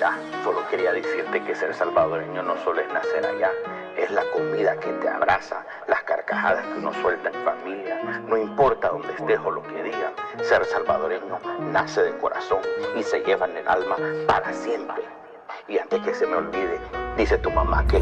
Mira, solo quería decirte que ser salvadoreño no solo es nacer allá, es la comida que te abraza, las carcajadas que uno suelta en familia, no importa dónde estés o lo que digan, ser salvadoreño nace de corazón y se lleva en el alma para siempre. Y antes que se me olvide, dice tu mamá que